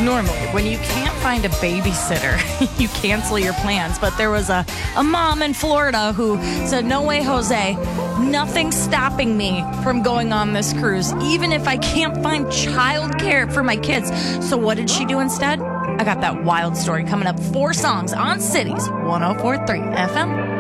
normally, when you can't find a babysitter, you cancel your plans. But there was a mom in Florida who said, no way, Jose, nothing's stopping me from going on this cruise, even if I can't find childcare for my kids. So what did she do instead? I got that wild story coming up. 4 songs on Cities 104.3 FM.